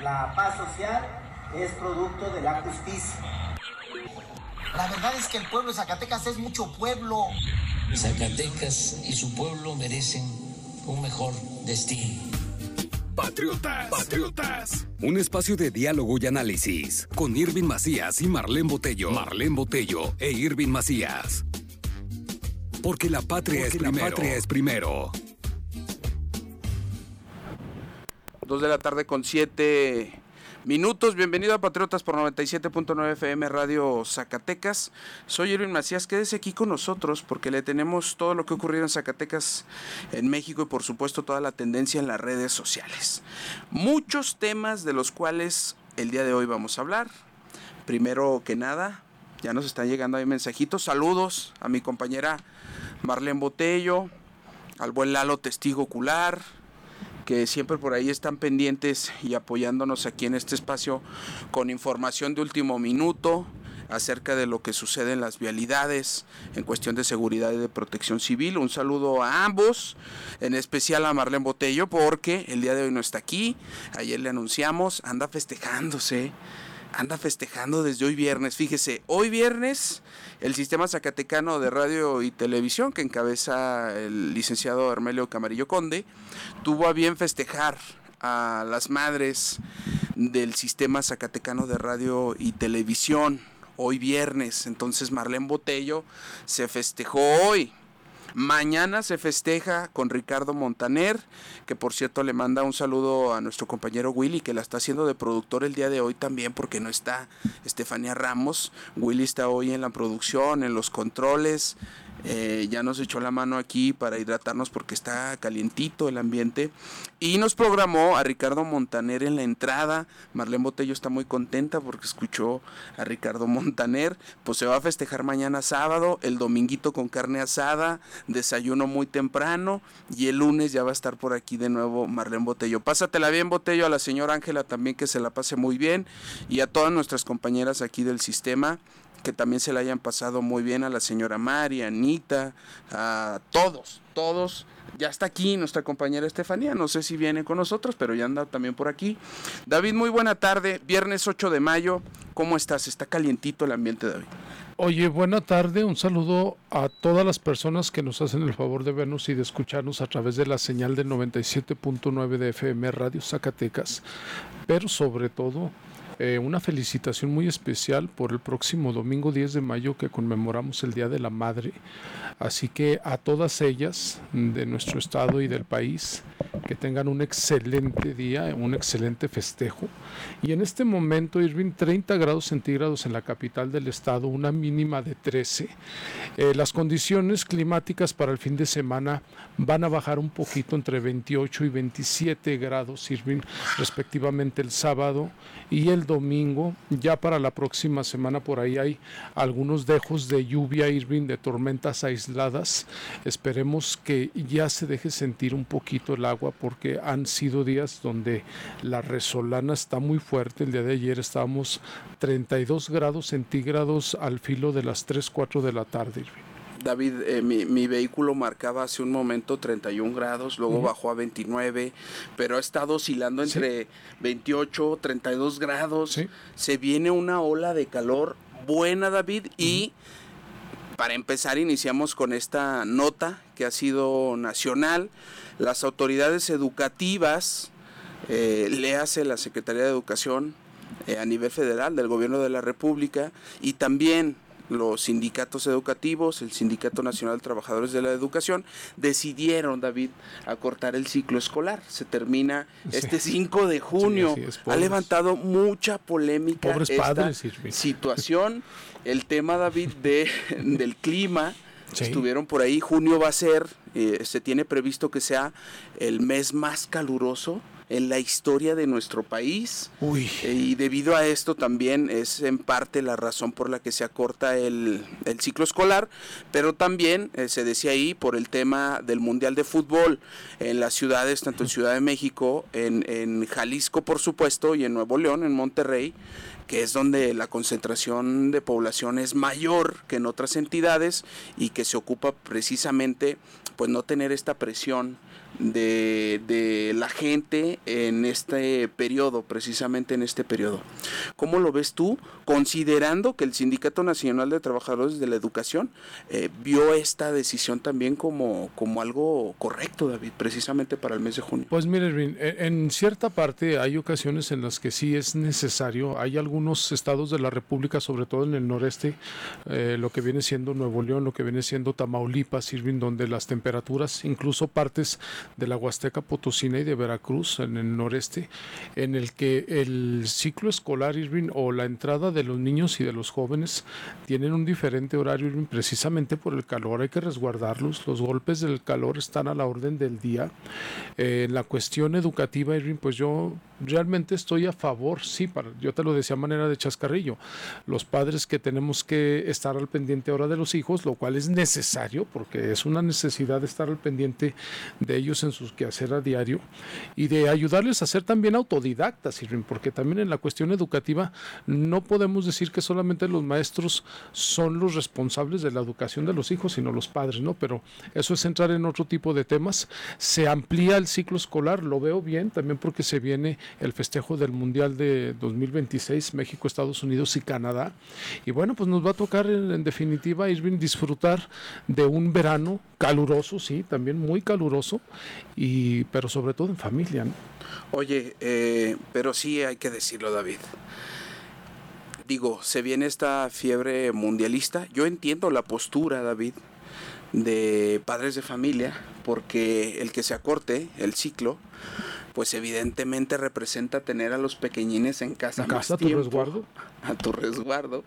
La paz social es producto de la justicia. La verdad es que el pueblo de Zacatecas es mucho pueblo. Zacatecas y su pueblo merecen un mejor destino. Patriotas. Un espacio de diálogo y análisis con Irving Macías y Marlene Botello. E Irving Macías. Porque la patria es primero. 2:07 p.m. Bienvenido a Patriotas por 97.9 FM Radio Zacatecas. Soy Irving Macías. Quédese aquí con nosotros porque le tenemos todo lo que ha ocurrido en Zacatecas, en México y por supuesto toda la tendencia en las redes sociales. Muchos temas de los cuales el día de hoy vamos a hablar. Primero que nada, ya nos están llegando ahí mensajitos. Saludos a mi compañera Marlene Botello, al buen Lalo Testigo Ocular, que siempre por ahí están pendientes y apoyándonos aquí en este espacio con información de último minuto acerca de lo que sucede en las vialidades en cuestión de seguridad y de protección civil. Un saludo a ambos, en especial a Marlene Botello, porque el día de hoy no está aquí. Ayer le anunciamos, anda festejando desde hoy viernes. Fíjese, hoy viernes el Sistema Zacatecano de Radio y Televisión, que encabeza el licenciado Hermelio Camarillo Conde, tuvo a bien festejar a las madres del Sistema Zacatecano de Radio y Televisión hoy viernes. Entonces Marlene Botello se festejó hoy. Mañana se festeja con Ricardo Montaner, que por cierto le manda un saludo a nuestro compañero Willy, que la está haciendo de productor el día de hoy también, porque no está Estefanía Ramos. Willy está hoy en la producción, en los controles. Ya nos echó la mano aquí para hidratarnos porque está calientito el ambiente, y nos programó a Ricardo Montaner en la entrada. Marlene Botello está muy contenta porque escuchó a Ricardo Montaner. Pues se va a festejar mañana sábado, el dominguito con carne asada, desayuno muy temprano, y el lunes ya va a estar por aquí de nuevo Marlene Botello. Pásatela bien, Botello, a la señora Ángela también, que se la pase muy bien, y a todas nuestras compañeras aquí del sistema, que también se la hayan pasado muy bien, a la señora Mari, a Anita, a todos. Ya está aquí nuestra compañera Estefanía, no sé si viene con nosotros, pero ya anda también por aquí. David, muy buena tarde, viernes 8 de mayo, ¿cómo estás? Está calientito el ambiente, David. Oye, buena tarde, un saludo a todas las personas que nos hacen el favor de vernos y de escucharnos a través de la señal del 97.9 de FM Radio Zacatecas, pero sobre todo una felicitación muy especial por el próximo domingo 10 de mayo, que conmemoramos el Día de la Madre. Así que a todas ellas de nuestro estado y del país, que tengan un excelente día, un excelente festejo. Y en este momento, Irving, 30 grados centígrados en la capital del estado, una mínima de 13. Las condiciones climáticas para el fin de semana van a bajar un poquito, entre 28 y 27 grados, Irving, respectivamente el sábado y el domingo. Ya para la próxima semana por ahí hay algunos dejos de lluvia, Irving, de tormentas aisladas. Esperemos que ya se deje sentir un poquito el agua, porque han sido días donde la resolana está muy fuerte. El día de ayer estábamos 32 grados centígrados al filo de las 3, 4 de la tarde, Irving. David, mi vehículo marcaba hace un momento 31 grados, luego bajó a 29, pero ha estado oscilando entre 28, 32 grados. Sí. Se viene una ola de calor buena, David, y para empezar iniciamos con esta nota que ha sido nacional. Las autoridades educativas, léase la Secretaría de Educación a nivel federal del Gobierno de la República, y también los sindicatos educativos, el Sindicato Nacional de Trabajadores de la Educación, decidieron, David, acortar el ciclo escolar. Se termina este 5 de junio. Sí, ha levantado mucha polémica esta situación. El tema, David, del clima. Sí. Estuvieron por ahí, junio va a ser, se tiene previsto que sea el mes más caluroso en la historia de nuestro país. Y debido a esto también es en parte la razón por la que se acorta el ciclo escolar, pero también se decía ahí por el tema del Mundial de Fútbol en las ciudades, tanto en Ciudad de México, en Jalisco por supuesto, y en Nuevo León, en Monterrey, que es donde la concentración de población es mayor que en otras entidades, y que se ocupa precisamente pues no tener esta presión de la gente en este periodo, precisamente en este periodo. ¿Cómo lo ves tú, considerando que el Sindicato Nacional de Trabajadores de la Educación vio esta decisión también como algo correcto, David, precisamente para el mes de junio? Pues mire, Irving, en cierta parte hay ocasiones en las que sí es necesario. Hay algunos estados de la República, sobre todo en el noreste, lo que viene siendo Nuevo León, lo que viene siendo Tamaulipas, Irving, donde las temperaturas, incluso partes de la Huasteca Potosina y de Veracruz, en el noreste, en el que el ciclo escolar, Irving, o la entrada de los niños y de los jóvenes tienen un diferente horario, Irving, precisamente por el calor. Hay que resguardarlos. Los golpes del calor están a la orden del día. En la cuestión educativa, Irving, pues yo realmente estoy a favor, sí, yo te lo decía a manera de chascarrillo, los padres que tenemos que estar al pendiente ahora de los hijos, lo cual es necesario, porque es una necesidad estar al pendiente de ellos en sus quehacer a diario, y de ayudarles a ser también autodidactas, Irving, porque también en la cuestión educativa no podemos decir que solamente los maestros son los responsables de la educación de los hijos, sino los padres, ¿no? Pero eso es entrar en otro tipo de temas. Se amplía el ciclo escolar, lo veo bien, también porque se viene el festejo del Mundial de 2026, México, Estados Unidos y Canadá. Y bueno, pues nos va a tocar en definitiva, Irving, disfrutar de un verano caluroso, sí, también muy caluroso, pero sobre todo en familia, ¿no? Oye, pero sí hay que decirlo, David. Digo, se viene esta fiebre mundialista. Yo entiendo la postura, David, de padres de familia, porque el que se acorte el ciclo, pues evidentemente representa tener a los pequeñines en casa más tiempo, a tu resguardo.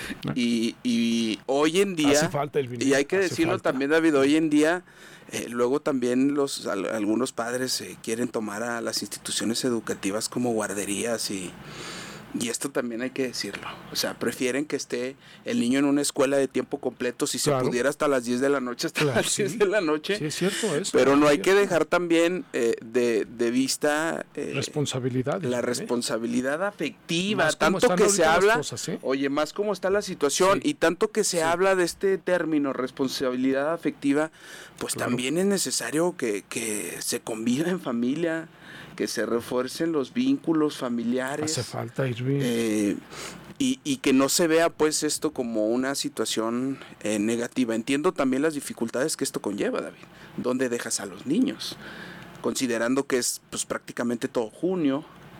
Y hoy en día, hace falta el vinilo, y hay que decirlo también, David, hoy en día luego también algunos padres quieren tomar a las instituciones educativas como guarderías y esto también hay que decirlo. O sea, prefieren que esté el niño en una escuela de tiempo completo, si se pudiera hasta las 10 de la noche, las 10 de la noche. Sí, es cierto eso. Pero no hay que dejar también de vista la responsabilidad afectiva. Tanto que se habla, cosas, oye, más como está la situación, y tanto que se habla de este término, responsabilidad afectiva, pues también es necesario que se conviva en familia, que se refuercen los vínculos familiares. Hace falta, Irving. Y que no se vea pues esto como una situación negativa. Entiendo también las dificultades que esto conlleva, David. ¿Dónde dejas a los niños? Considerando que es pues prácticamente todo julio,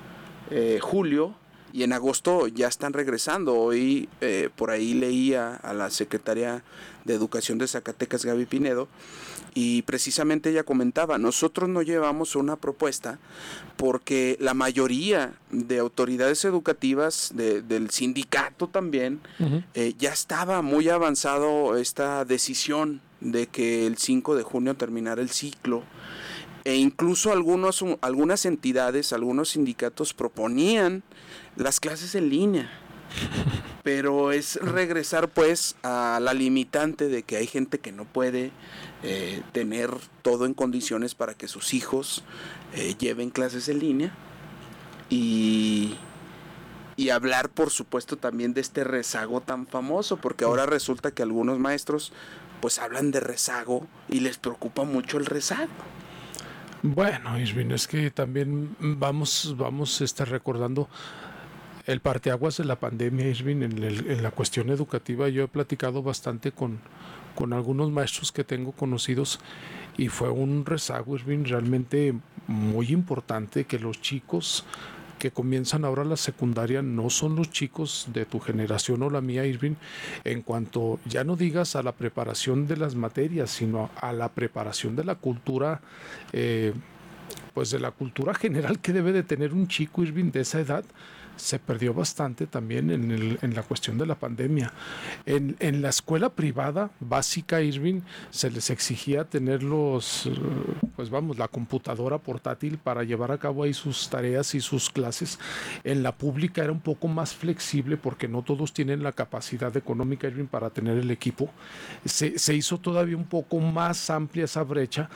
y en agosto ya están regresando. Hoy por ahí leía a la secretaria de Educación de Zacatecas, Gaby Pinedo, y precisamente ella comentaba, nosotros no llevamos una propuesta porque la mayoría de autoridades educativas del sindicato también, ya estaba muy avanzado esta decisión de que el 5 de junio terminara el ciclo. E incluso algunas entidades, algunos sindicatos proponían las clases en línea. Pero es regresar pues a la limitante de que hay gente que no puede tener todo en condiciones para que sus hijos lleven clases en línea. Y hablar por supuesto también de este rezago tan famoso, porque ahora resulta que algunos maestros pues hablan de rezago y les preocupa mucho el rezago. Bueno, Irving, es que también vamos recordando el parteaguas de la pandemia, Irving, en la cuestión educativa. Yo he platicado bastante con algunos maestros que tengo conocidos y fue un rezago, Irving, realmente muy importante, que los chicos que comienzan ahora la secundaria no son los chicos de tu generación o la mía, Irving, en cuanto, ya no digas a la preparación de las materias, sino a la preparación de la cultura, pues de la cultura general que debe de tener un chico, Irving, de esa edad. Se perdió bastante también en la cuestión de la pandemia. En la escuela privada básica, Irving, se les exigía tener la computadora portátil para llevar a cabo ahí sus tareas y sus clases. En la pública era un poco más flexible porque no todos tienen la capacidad económica, Irving, para tener el equipo. Se hizo todavía un poco más amplia esa brecha.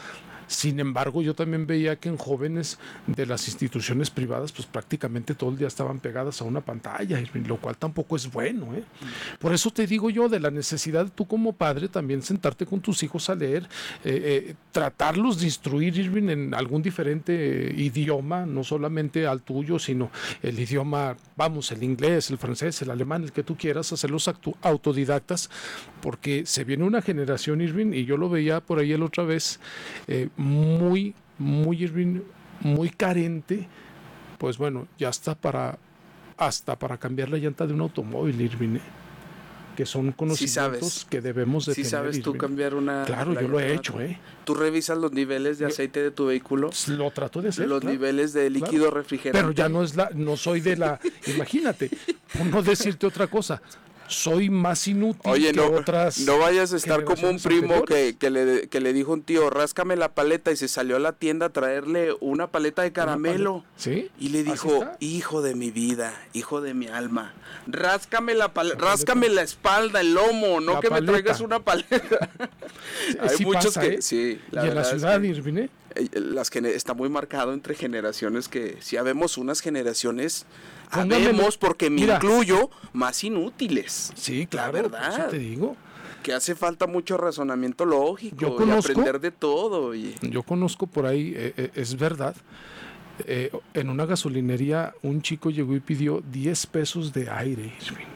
Sin embargo, yo también veía que en jóvenes de las instituciones privadas, pues prácticamente todo el día estaban pegadas a una pantalla, Irving, lo cual tampoco es bueno, ¿eh? Por eso te digo yo de la necesidad, tú como padre, también sentarte con tus hijos a leer, tratarlos de instruir, Irving, en algún diferente idioma, no solamente al tuyo, sino el idioma, vamos, el inglés, el francés, el alemán, el que tú quieras, hacerlos autodidactas, porque se viene una generación, Irving, y yo lo veía por ahí la otra vez, muy, Irving, muy carente, pues bueno, ya está hasta para cambiar la llanta de un automóvil, Irving, que son conocimientos que debemos de tener. Sí sabes tú Irving. cambiar una... Claro, yo lo he hecho, ¿Tú revisas los niveles de aceite de tu vehículo? Lo trato de hacer. Los niveles de líquido refrigerante. Pero ya no soy de la... Imagínate, por no decirte otra cosa, soy más inútil que otras. No vayas a estar como un primo que le dijo a un tío, ráscame la paleta, y se salió a la tienda a traerle una paleta de caramelo. ¿Sí? Y le dijo, hijo de mi vida, hijo de mi alma, ráscame la espalda, el lomo, no que me traigas una paleta. Hay sí muchos pasa, que... Sí, y en la ciudad, Irving, está muy marcado entre generaciones, que si habemos unas generaciones... Póngamelo, habemos, porque me incluyo, más inútiles. Sí, claro, la verdad. eso te digo. Que hace falta mucho razonamiento lógico y aprender de todo. Yo conozco por ahí, es verdad, en una gasolinería un chico llegó y pidió 10 pesos de aire,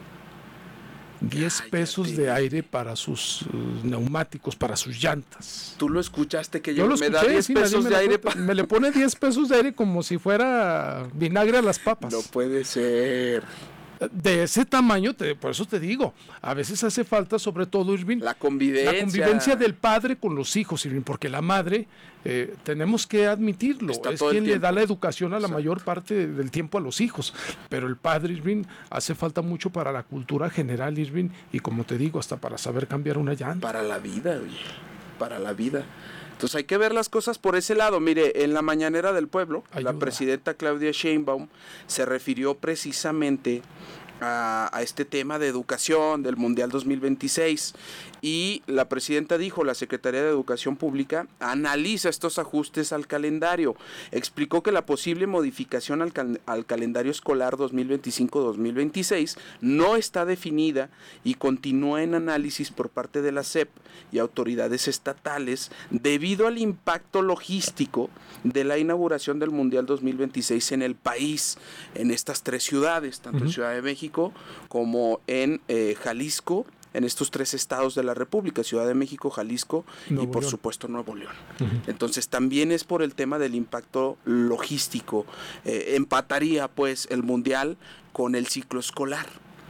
10 pesos de aire para sus neumáticos, para sus llantas. ¿Tú lo escuchaste que yo lo escuché, me da 10 pesos de aire? Me le pone 10 pesos de aire como si fuera vinagre a las papas. No puede ser. De ese tamaño, por eso te digo, a veces hace falta, sobre todo, Irving, la convivencia del padre con los hijos, Irving, porque la madre, tenemos que admitirlo, es quien le da la educación a la mayor parte del tiempo a los hijos, pero el padre, Irving, hace falta mucho para la cultura general, Irving, y como te digo, hasta para saber cambiar una llanta. Para la vida, oye, para la vida. Entonces hay que ver las cosas por ese lado. Mire, en la mañanera del pueblo, la presidenta Claudia Sheinbaum se refirió precisamente a este tema de educación del Mundial 2026, y la presidenta dijo: la Secretaría de Educación Pública analiza estos ajustes al calendario. Explicó que la posible modificación al calendario escolar 2025-2026 no está definida y continúa en análisis por parte de la SEP y autoridades estatales debido al impacto logístico de la inauguración del Mundial 2026 en el país, en estas 3 ciudades, tanto en Ciudad de México como en Jalisco, en estos 3 estados de la República, Ciudad de México, Jalisco y por supuesto Nuevo León. Entonces también es por el tema del impacto logístico. Empataría pues el Mundial con el ciclo escolar.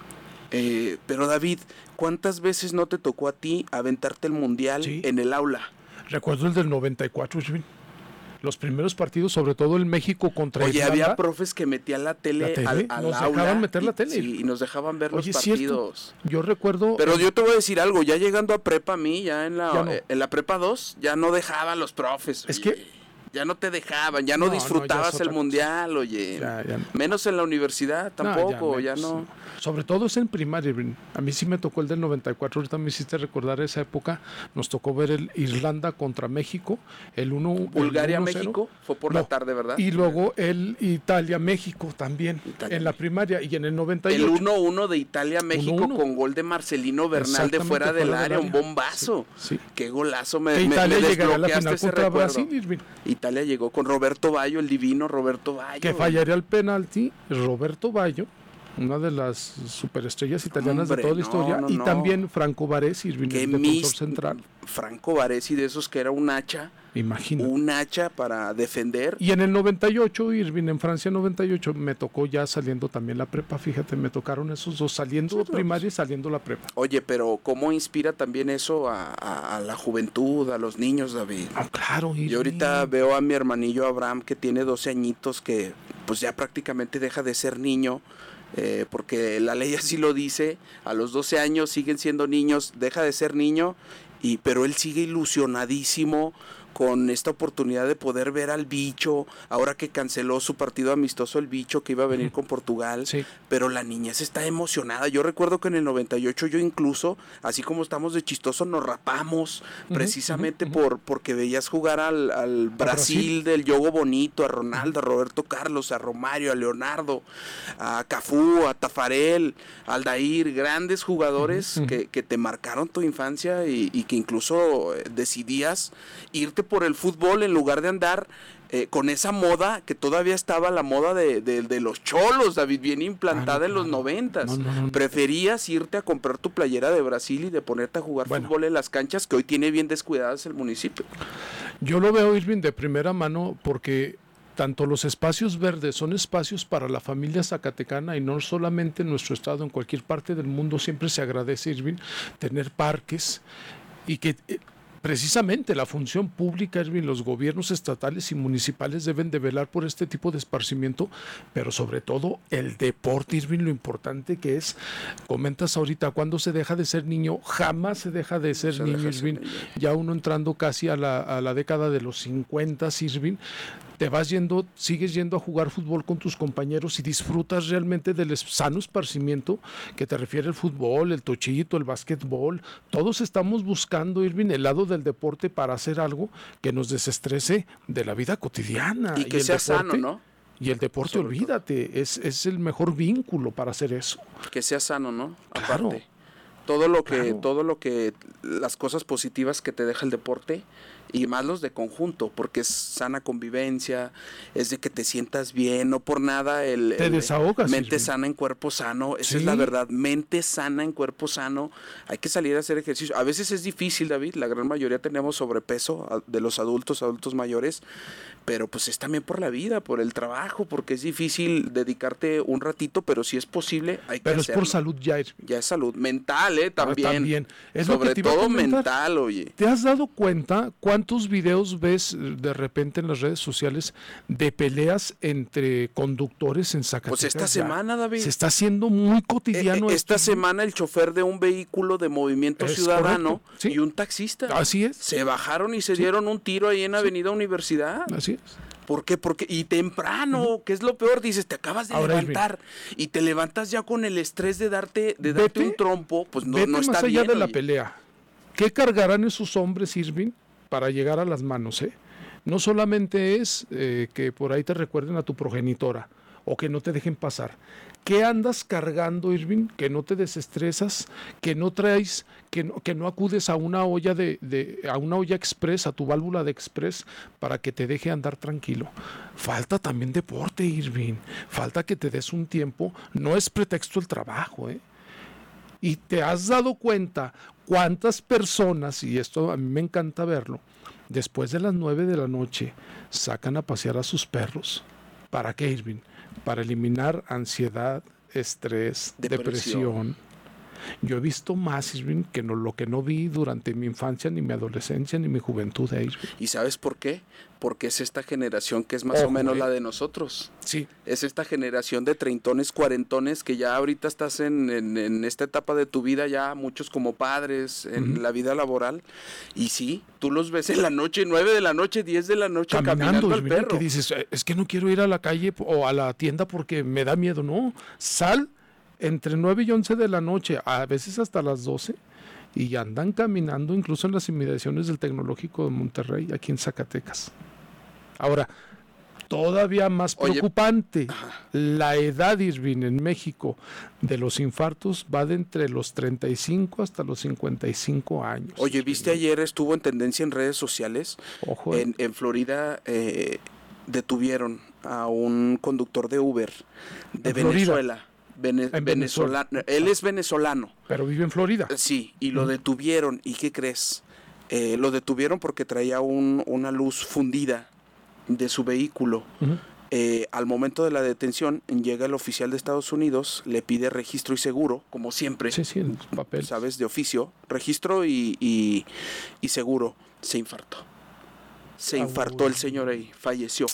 Pero David, ¿cuántas veces no te tocó a ti aventarte el Mundial en el aula? Recuerdo el del 94, los primeros partidos, sobre todo el México contra Irlanda. Había profes que metían la tele al aula. Nos dejaban meter la tele. Sí, y nos dejaban ver los partidos. Yo recuerdo... Pero yo te voy a decir algo, ya llegando a prepa, a mí, en la prepa 2, ya no dejaban los profes. Es que... Ya no te dejaban, ya no disfrutabas el Mundial, oye. Menos en la universidad tampoco, ya no. Sobre todo es en primaria. A mí sí me tocó el del 94, ahorita me hiciste recordar esa época. Nos tocó ver el Irlanda contra México, el 1-0. Bulgaria-México, fue por la tarde, ¿verdad? Y luego el Italia-México también, en la primaria, y en el 98. El 1-1 de Italia-México con gol de Marcelino Bernal de fuera del área, un bombazo. Sí. Qué golazo, me desbloqueaste ese recuerdo. Brasil, Italia llegó con Roberto Baggio, el divino Roberto Baggio. Que fallaría el penalti, Roberto Baggio, una de las superestrellas italianas de toda la historia, y también Franco Baresi, el defensor central. Franco Baresi, de esos que era un hacha. Imagínate. Un hacha para defender. Y en el 98, Irving, en Francia 98, me tocó ya saliendo también la prepa, fíjate, me tocaron esos dos, saliendo primaria y saliendo la prepa. Oye, pero ¿cómo inspira también eso a la juventud, a los niños, David? Claro, Irving. Yo ahorita veo a mi hermanillo Abraham, que tiene 12 añitos, que pues ya prácticamente deja de ser niño, porque la ley así lo dice, a los 12 años siguen siendo niños, deja de ser niño, pero él sigue ilusionadísimo con esta oportunidad de poder ver al Bicho, ahora que canceló su partido amistoso el Bicho, que iba a venir con Portugal, Sí. pero la niñez está emocionada. Yo recuerdo que en el 98 yo incluso, así como estamos de chistosos, nos rapamos, precisamente porque veías jugar al Brasil del Yogo Bonito, a Ronaldo, a Roberto Carlos, a Romario, a Leonardo, a Cafú, a Tafarel, a Aldair, grandes jugadores que te marcaron tu infancia y que incluso decidías irte por el fútbol en lugar de andar con esa moda, que todavía estaba la moda de los cholos, David, bien implantada en los 90s. No. Preferías irte a comprar tu playera de Brasil y de ponerte a jugar fútbol en las canchas que hoy tiene bien descuidadas el municipio. Yo lo veo, Irving, de primera mano porque tanto los espacios verdes son espacios para la familia zacatecana y no solamente en nuestro estado, en cualquier parte del mundo siempre se agradece, Irving, tener parques y que precisamente la función pública, Irving, los gobiernos estatales y municipales deben de velar por este tipo de esparcimiento, pero sobre todo el deporte, Irving, lo importante que es. Comentas ahorita, ¿cuándo se deja de ser niño? Jamás se deja de ser niño, Irving. Ya uno entrando casi a la década de los 50, Irving, te vas yendo, sigues yendo a jugar fútbol con tus compañeros y disfrutas realmente del sano esparcimiento que te refiere el fútbol, el tochito, el básquetbol. Todos estamos buscando, Irving, el lado del deporte para hacer algo que nos desestrese de la vida cotidiana. Y que sea sano, ¿no? Y el deporte, olvídate, es el mejor vínculo para hacer eso. Que sea sano, ¿no? Claro. Aparte. Todo lo que las cosas positivas que te deja el deporte y más los de conjunto, porque es sana convivencia, es de que te sientas bien, no por nada te desahogas, mente Irving. sana en cuerpo sano, esa Sí. es la verdad, mente sana en cuerpo sano. Hay que salir a hacer ejercicio. A veces es difícil, David, la gran mayoría tenemos sobrepeso de los adultos mayores, pero pues es también por la vida, por el trabajo, porque es difícil dedicarte un ratito, pero si es posible hay que Pero hacerlo. es por salud ya, Irving. Ya es salud mental, también. También. Es lo Sobre que te iba a todo comentar. mental, oye. ¿Te has dado cuenta cuántos videos ves de repente en las redes sociales de peleas entre conductores en Zacatecas? Pues esta ya? semana, David. Se está haciendo muy cotidiano. Esta esto. semana el chofer de un vehículo de Movimiento Es Ciudadano correcto, sí. y un taxista. Así es. Se bajaron y se dieron un tiro ahí en Avenida Universidad. Así es. ¿Por qué? Porque y temprano, que es lo peor, dices, te acabas de Ahora, levantar y te levantas ya con el estrés de darte Vete- un trompo, pues no Vete está más allá bien. de la oye. pelea. ¿Qué cargarán esos hombres, Irving, para llegar a las manos? No solamente es que por ahí te recuerden a tu progenitora o que no te dejen pasar. ¿Qué andas cargando, Irving? Que no te desestresas, que no traes, que no acudes a una olla a una olla express, a tu válvula de express, para que te deje andar tranquilo. Falta también deporte, Irving. Falta que te des un tiempo. No es pretexto el trabajo, Y te has dado cuenta cuántas personas, y esto a mí me encanta verlo, después de las 9 de la noche sacan a pasear a sus perros. ¿Para qué, Irving? Para eliminar ansiedad, estrés, depresión. Yo he visto más, Irving, que lo que no vi durante mi infancia, ni mi adolescencia, ni mi juventud, Irving. ¿Y sabes por qué? Porque es esta generación que es más o menos la de nosotros. Sí. Es esta generación de treintones, cuarentones, que ya ahorita estás en esta etapa de tu vida, ya muchos como padres, en la vida laboral. Y sí, tú los ves en la noche, 9 de la noche, 10 de la noche, caminando al Irving, perro. que dices, es que no quiero ir a la calle o a la tienda porque me da miedo. No, sal entre 9 y 11 de la noche, a veces hasta las 12, y andan caminando incluso en las inmediaciones del Tecnológico de Monterrey, aquí en Zacatecas. Ahora, todavía más preocupante, la edad, Irving, en México de los infartos va de entre los 35 hasta los 55 años. Oye, ¿viste ayer estuvo en tendencia en redes sociales? Ojo, En Florida detuvieron a un conductor de Uber de Venezuela. Venezolano. Él es venezolano. Pero vive en Florida. Sí, y lo detuvieron. ¿Y qué crees? Lo detuvieron porque traía una luz fundida de su vehículo. Al momento de la detención, llega el oficial de Estados Unidos, le pide registro y seguro, como siempre. Sí, el papel. ¿Sabes? De oficio. Registro y seguro. Se infartó. Se infartó el señor ahí. Falleció.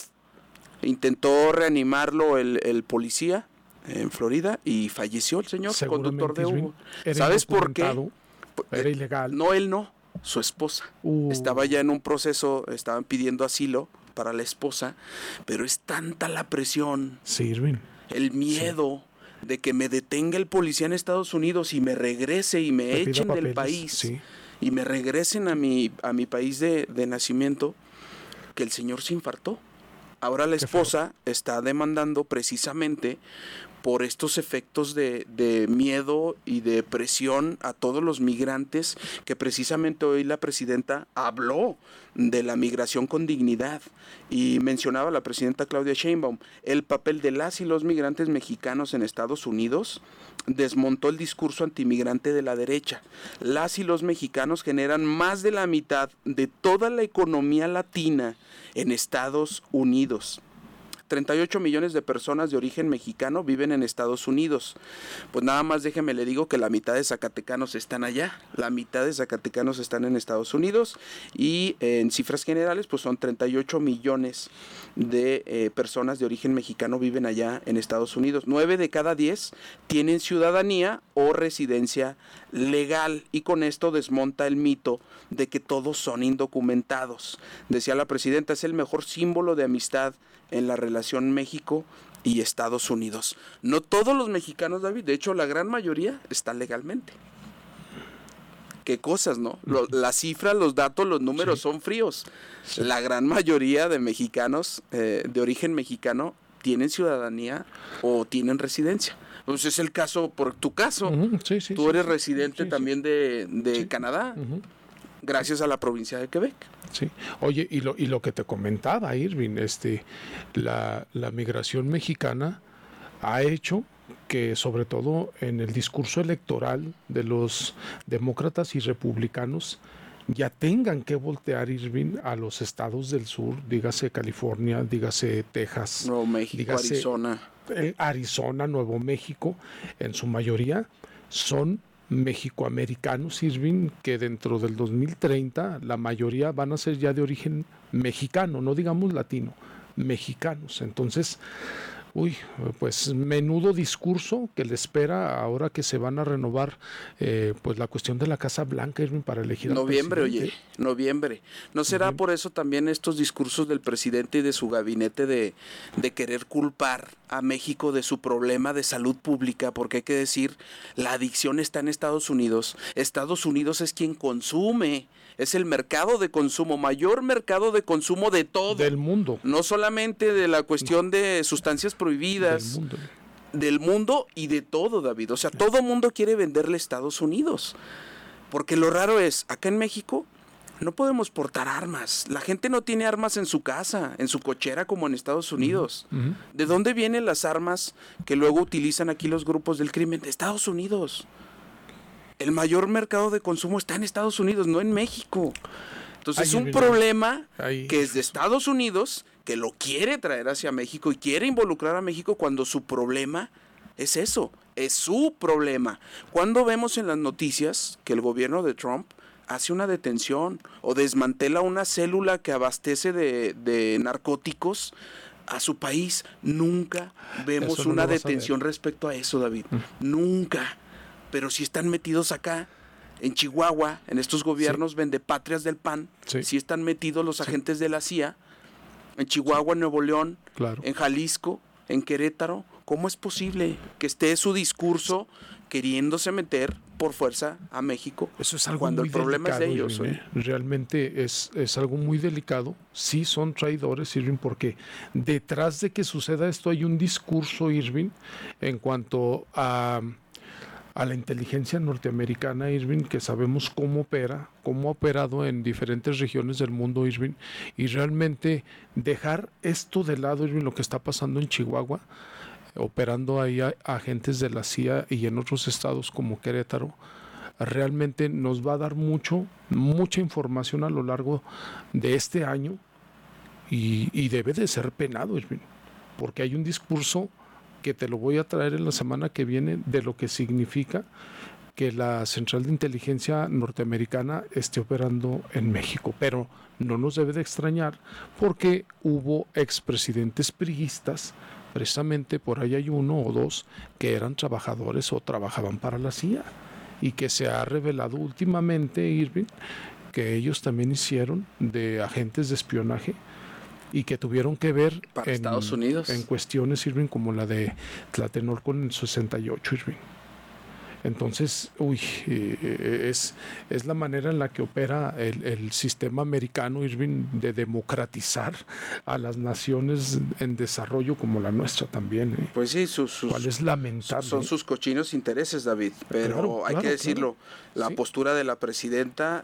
Intentó reanimarlo el policía en Florida y falleció el señor conductor de Uber. ¿Sabes por qué? Era ilegal. No, él no. su esposa. Estaba ya en un proceso, estaban pidiendo asilo para la esposa, pero es tanta la presión, Sí, Irving. el miedo de que me detenga el policía en Estados Unidos y me regrese y me Te pida echen del papeles, país sí. y me regresen a mi país de nacimiento, que el señor se infartó. Ahora la esposa está demandando precisamente por estos efectos de miedo y de presión a todos los migrantes, que precisamente hoy la presidenta habló de la migración con dignidad y mencionaba la presidenta Claudia Sheinbaum el papel de las y los migrantes mexicanos en Estados Unidos. Desmontó el discurso antimigrante de la derecha. Las y los mexicanos generan más de la mitad de toda la economía latina en Estados Unidos. 38 millones de personas de origen mexicano viven en Estados Unidos. Pues nada más déjeme le digo que la mitad de zacatecanos están allá. La mitad de zacatecanos están en Estados Unidos y en cifras generales pues son 38 millones de personas de origen mexicano viven allá en Estados Unidos. 9 de cada 10 tienen ciudadanía o residencia legal y con esto desmonta el mito de que todos son indocumentados. Decía la presidenta, es el mejor símbolo de amistad en la relación México y Estados Unidos. No todos los mexicanos, David, de hecho la gran mayoría está legalmente. Qué cosas, ¿no? La cifra, los datos, los números son fríos. La gran mayoría de mexicanos de origen mexicano tienen ciudadanía o tienen residencia. Pues es el caso, por tu caso. Tú eres residente también de Canadá. Gracias a la provincia de Quebec. Sí. Oye, y lo que te comentaba, Irving, la migración mexicana ha hecho que, sobre todo en el discurso electoral de los demócratas y republicanos, ya tengan que voltear, Irving, a los estados del sur, dígase California, dígase Texas, Nuevo México, dígase Arizona, Nuevo México, en su mayoría son mexicoamericanos, Irving, que dentro del 2030 la mayoría van a ser ya de origen mexicano, no digamos latino, mexicanos. Entonces, pues menudo discurso que le espera ahora que se van a renovar pues la cuestión de la Casa Blanca, Irving, para elegir noviembre, al presidente. Noviembre. ¿No será por eso también estos discursos del presidente y de su gabinete de querer culpar a México de su problema de salud pública? Porque hay que decir, la adicción está en Estados Unidos. Estados Unidos es quien consume, es el mercado de consumo, mayor mercado de consumo de todo. Del mundo. No solamente de la cuestión de sustancias prohibidas. Del mundo y de todo, David. O sea, todo mundo quiere venderle a Estados Unidos. Porque lo raro es, acá en México no podemos portar armas. La gente no tiene armas en su casa, en su cochera como en Estados Unidos. ¿De dónde vienen las armas que luego utilizan aquí los grupos del crimen? De Estados Unidos. El mayor mercado de consumo está en Estados Unidos, no en México. Entonces es un problema que es de Estados Unidos, que lo quiere traer hacia México y quiere involucrar a México cuando su problema es eso, es su problema. Cuando vemos en las noticias que el gobierno de Trump hace una detención o desmantela una célula que abastece de narcóticos a su país, nunca vemos una detención respecto a eso, David. Nunca. Pero si están metidos acá, en Chihuahua, en estos gobiernos vendepatrias del PAN, si están metidos los agentes de la CIA, en Chihuahua, en Nuevo León, en Jalisco, en Querétaro. ¿Cómo es posible que esté su discurso queriéndose meter por fuerza a México? Eso es algo cuando muy el problema delicado, es de ellos. Irving, Realmente es algo muy delicado. Sí son traidores, Irving, porque detrás de que suceda esto hay un discurso, Irving, en cuanto a la inteligencia norteamericana, Irving, que sabemos cómo opera, cómo ha operado en diferentes regiones del mundo, Irving, y realmente dejar esto de lado, Irving, lo que está pasando en Chihuahua, operando ahí a agentes de la CIA y en otros estados como Querétaro, realmente nos va a dar mucha información a lo largo de este año y debe de ser penado, Irving, porque hay un discurso que te lo voy a traer en la semana que viene de lo que significa que la Central de Inteligencia norteamericana esté operando en México. Pero no nos debe de extrañar porque hubo expresidentes priistas, precisamente por ahí hay uno o dos que eran trabajadores o trabajaban para la CIA y que se ha revelado últimamente, Irving, que ellos también hicieron de agentes de espionaje y que tuvieron que ver para Estados Unidos en cuestiones, Irving, como la de Tlatelolco en el 68, Irving. Entonces, es la manera en la que opera el sistema americano, Irving, de democratizar a las naciones en desarrollo como la nuestra también. Pues sí, cuál es lamentable. Son sus cochinos intereses, David, pero hay que decirlo, la postura de la presidenta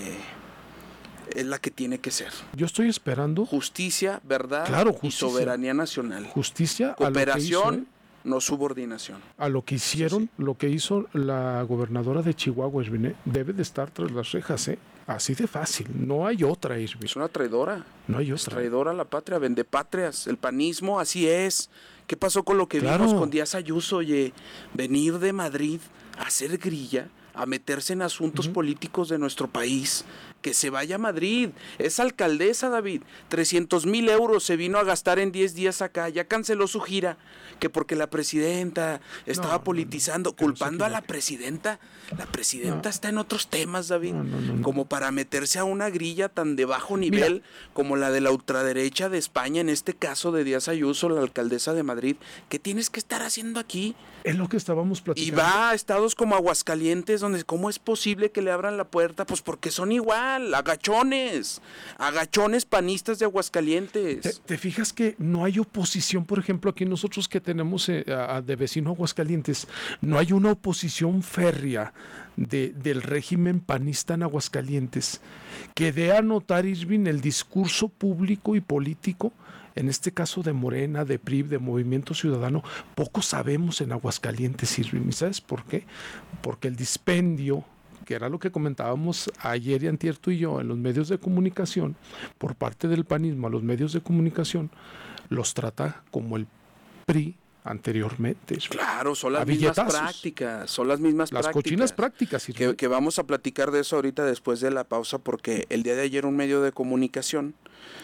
es la que tiene que ser. Yo estoy esperando justicia, verdad y soberanía nacional. Justicia, cooperación, no subordinación. A lo que hicieron, lo que hizo la gobernadora de Chihuahua, Irving, debe de estar tras las rejas, así de fácil. No hay otra, Irving. Es una traidora. No hay otra. Es traidora a la patria, vendepatrias. El panismo, así es. ¿Qué pasó con lo que vimos con Díaz Ayuso? Oye, venir de Madrid a hacer grilla, a meterse en asuntos políticos de nuestro país. Que se vaya a Madrid. Es alcaldesa, David. 300,000 euros se vino a gastar en 10 días acá. Ya canceló su gira. Que porque la presidenta estaba politizando, culpando a la presidenta. La presidenta está en otros temas, David. Como para meterse a una grilla tan de bajo nivel como la de la ultraderecha de España, en este caso de Díaz Ayuso, la alcaldesa de Madrid. ¿Qué tienes que estar haciendo aquí? Es lo que estábamos platicando. Y va a estados como Aguascalientes, donde ¿cómo es posible que le abran la puerta? Pues porque son igual, agachones panistas de Aguascalientes. ¿Te fijas que no hay oposición? Por ejemplo, aquí nosotros que tenemos de vecino Aguascalientes, no hay una oposición férrea del régimen panista en Aguascalientes que dé a notar, Irving, el discurso público y político. En este caso de Morena, de PRI, de Movimiento Ciudadano, poco sabemos en Aguascalientes, Irving. ¿Y sabes por qué? Porque el dispendio, que era lo que comentábamos ayer y antier tú y yo en los medios de comunicación, por parte del panismo a los medios de comunicación, los trata como el PRI anteriormente. Claro, son las mismas prácticas, las cochinas prácticas. Que vamos a platicar de eso ahorita después de la pausa, porque el día de ayer un medio de comunicación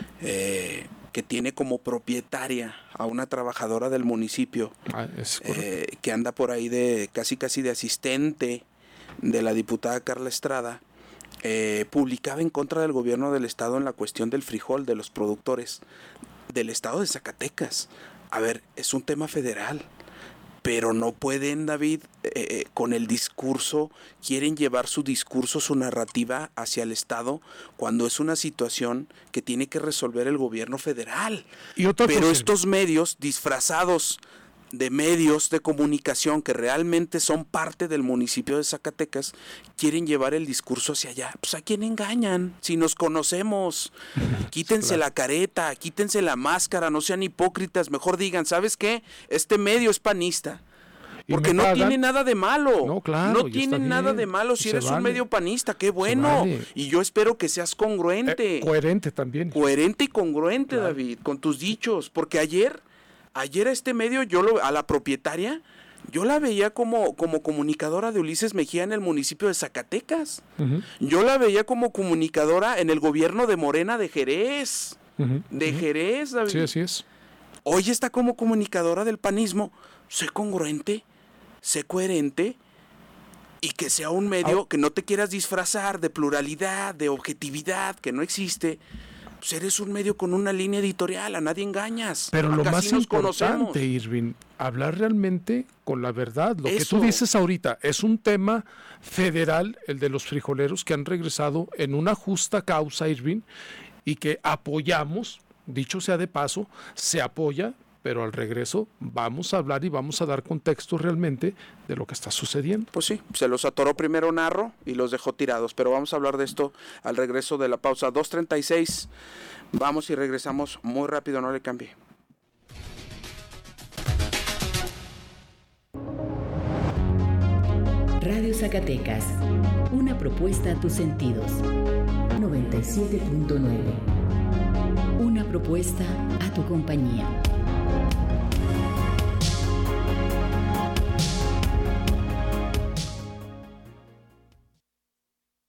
que tiene como propietaria a una trabajadora del municipio que anda por ahí de casi de asistente de la diputada Carla Estrada, publicaba en contra del gobierno del estado en la cuestión del frijol, de los productores del estado de Zacatecas. A ver, es un tema federal, pero no pueden, David, con el discurso, quieren llevar su discurso, su narrativa hacia el estado, cuando es una situación que tiene que resolver el gobierno federal. Pero estos medios disfrazados de medios de comunicación que realmente son parte del municipio de Zacatecas, quieren llevar el discurso hacia allá. Pues ¿a quién engañan? Si nos conocemos, quítense la careta, quítense la máscara, no sean hipócritas, mejor digan, ¿sabes qué? Este medio es panista. Porque no tiene nada de malo. No tiene nada de malo si eres un medio panista, qué bueno. Y yo espero que seas congruente. Coherente también. Coherente y congruente, David, con tus dichos. Porque ayer a este medio, a la propietaria, yo la veía como comunicadora de Ulises Mejía en el municipio de Zacatecas. Yo la veía como comunicadora en el gobierno de Morena de Jerez. Jerez, David. Sí, así es. Hoy está como comunicadora del panismo. Sé congruente, sé coherente, y que sea un medio que no te quieras disfrazar de pluralidad, de objetividad, que no existe. Pues eres un medio con una línea editorial, a nadie engañas. Pero lo más importante, Irving, hablar realmente con la verdad. Lo que tú dices ahorita es un tema federal, el de los frijoleros que han regresado en una justa causa, Irving, y que apoyamos, dicho sea de paso, se apoya, pero al regreso vamos a hablar y vamos a dar contexto realmente de lo que está sucediendo. Pues sí, se los atoró primero Narro y los dejó tirados, pero vamos a hablar de esto al regreso de la pausa. 2:36, vamos y regresamos muy rápido, no le cambie. Radio Zacatecas, una propuesta a tus sentidos. 97.9, una propuesta a tu compañía.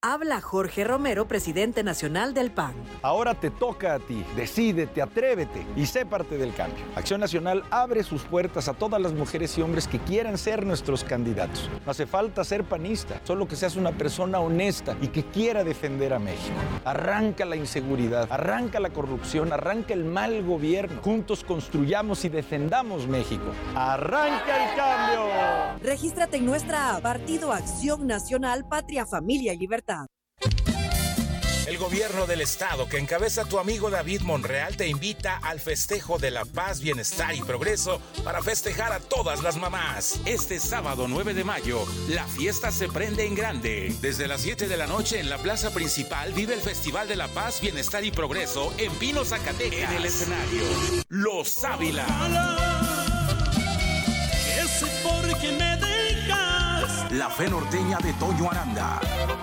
Habla Jorge Romero, presidente nacional del PAN. Ahora te toca a ti. Decídete, atrévete y sé parte del cambio. Acción Nacional abre sus puertas a todas las mujeres y hombres que quieran ser nuestros candidatos. No hace falta ser panista, solo que seas una persona honesta y que quiera defender a México. Arranca la inseguridad, arranca la corrupción, arranca el mal gobierno. Juntos construyamos y defendamos México. ¡Arranca el cambio! Regístrate en nuestra app Partido Acción Nacional, Patria, Familia y Libertad. El gobierno del estado que encabeza tu amigo David Monreal te invita al festejo de la paz, bienestar y progreso para festejar a todas las mamás. Este sábado 9 de mayo, la fiesta se prende en grande. Desde las 7 de la noche en la plaza principal vive el Festival de la Paz, Bienestar y Progreso en Pino, Zacatecas. En el escenario, Los Ávila. Porque me dejas. La Fe Norteña de Toño Aranda.